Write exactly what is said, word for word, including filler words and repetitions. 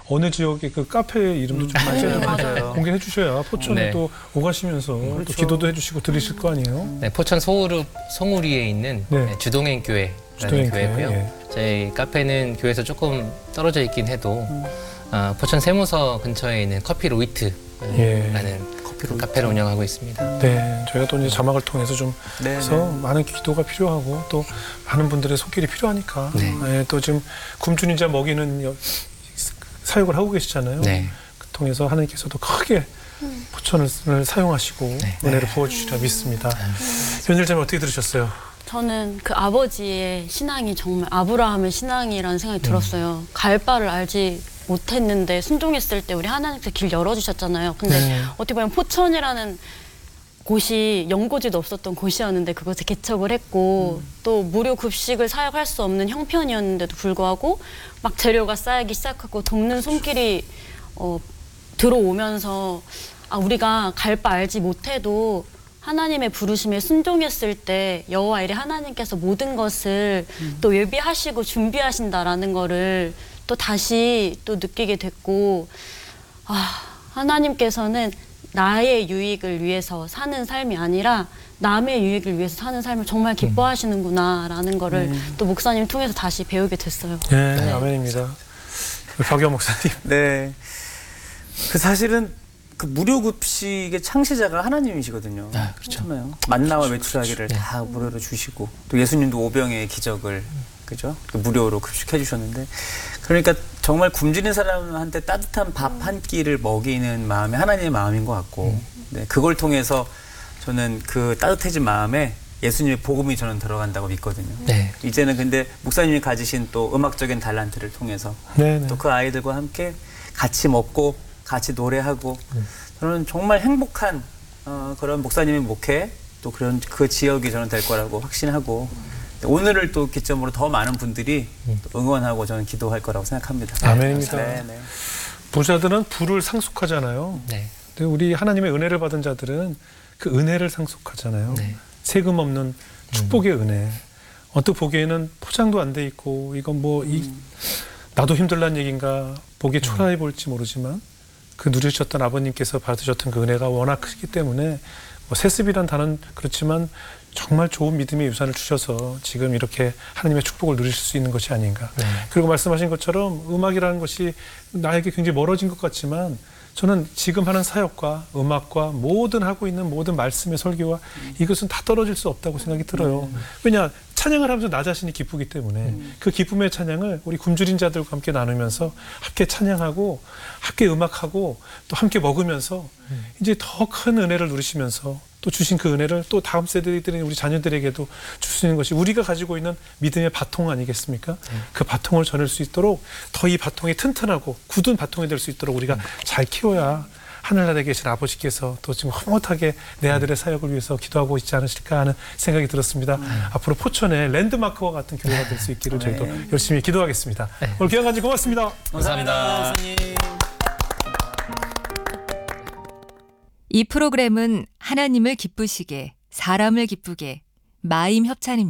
어느 지역의 그 카페 이름도 좀 맞아요, 맞아요. 공개해 주셔야 포천에 네. 또 오가시면서 그렇죠. 또 기도도 해주시고 들으실 거 아니에요? 네, 포천 송우리, 송우리에 있는 네. 네, 주동행 교회라는 주동행 교회고요. 교회, 예. 저희 카페는 교회에서 조금 떨어져 있긴 해도 어, 포천 세무서 근처에 있는 커피 로이트라는 예. 커피 카페를 운영하고 있습니다. 네, 저희가 또 이제 자막을 통해서 좀 네, 해서 네. 많은 기도가 필요하고 또 많은 분들의 손길이 필요하니까 네. 예, 또 지금 굶주린 먹이는 여- 사역을 하고 계시잖아요. 네. 그 통해서 하나님께서도 크게 포천을 사용하시고 네. 은혜를 부어주시라 믿습니다. 연일자님 어떻게 들으셨어요? 저는 그 아버지의 신앙이 정말 아브라함의 신앙이라는 생각이 들었어요. 갈 바를 알지 못했는데 순종했을 때 우리 하나님께서 길 열어주셨잖아요. 근데 네. 어떻게 보면 포천이라는 곳이 연고지도 없었던 곳이었는데 그것에 개척을 했고 음. 또 무료 급식을 사용할 수 없는 형편이었는데도 불구하고 막 재료가 쌓이기 시작하고 돕는 손길이 어, 들어오면서 아, 우리가 갈 바 알지 못해도 하나님의 부르심에 순종했을 때 여호와 이레 하나님께서 모든 것을 음. 또 예비하시고 준비하신다라는 거를 또 다시 또 느끼게 됐고 아, 하나님께서는 나의 유익을 위해서 사는 삶이 아니라 남의 유익을 위해서 사는 삶을 정말 기뻐하시는구나라는 거를 또 목사님 통해서 다시 배우게 됐어요. 네, 아멘입니다. 박영 목사님. 네. 그 사실은 그 무료 급식의 창시자가 하나님이시거든요. 아, 그렇죠. 그렇잖아요. 만나와 메추라기를 다 무료로 주시고 또 예수님도 오병의 기적을 그죠? 그 무료로 급식해 주셨는데 그러니까 정말 굶주린 사람한테 따뜻한 밥 한 끼를 먹이는 마음이 하나님의 마음인 것 같고 네, 그걸 통해서 저는 그 따뜻해진 마음에 예수님의 복음이 저는 들어간다고 믿거든요. 네. 이제는 근데 목사님이 가지신 또 음악적인 달란트를 통해서 네, 네. 또 그 아이들과 함께 같이 먹고 같이 노래하고 저는 정말 행복한 어, 그런 목사님의 목회 또 그런 그 지역이 저는 될 거라고 확신하고 오늘을 또 기점으로 더 많은 분들이 또 응원하고 저는 기도할 거라고 생각합니다. 아멘입니다. 네, 네. 부자들은 부를 상속하잖아요. 네. 근데 우리 하나님의 은혜를 받은 자들은 그 은혜를 상속하잖아요. 네. 세금 없는 축복의 은혜. 언뜻 보기에는 포장도 안 돼 있고 이건 뭐 이, 나도 힘들란 얘기인가 보기에 초라해 보일지 모르지만 그 누리셨던 아버님께서 받으셨던 그 은혜가 워낙 크기 때문에 뭐 세습이란 단어는 그렇지만 정말 좋은 믿음의 유산을 주셔서 지금 이렇게 하나님의 축복을 누리실 수 있는 것이 아닌가. 네. 그리고 말씀하신 것처럼 음악이라는 것이 나에게 굉장히 멀어진 것 같지만 저는 지금 하는 사역과 음악과 모든 하고 있는 모든 말씀의 설교와 이것은 다 떨어질 수 없다고 생각이 들어요. 왜냐? 찬양을 하면서 나 자신이 기쁘기 때문에 그 기쁨의 찬양을 우리 굶주린 자들과 함께 나누면서 함께 찬양하고 함께 음악하고 또 함께 먹으면서 이제 더 큰 은혜를 누리시면서 또 주신 그 은혜를 또 다음 세대들인 우리 자녀들에게도 줄 수 있는 것이 우리가 가지고 있는 믿음의 바통 아니겠습니까? 그 바통을 전할 수 있도록 더 이 바통이 튼튼하고 굳은 바통이 될 수 있도록 우리가 잘 키워야 하늘나라에 계신 아버지께서 또 지금 흐뭇하게 내 아들의 사역을 위해서 기도하고 있지 않으실까 하는 생각이 들었습니다. 음. 앞으로 포천의 랜드마크와 같은 교회가 될 수 있기를 저희도 네. 열심히 기도하겠습니다. 네. 오늘 귀한 간증 고맙습니다. 감사합니다. 이 프로그램은 하나님을 기쁘시게, 사람을 기쁘게, 마임 협찬입니다.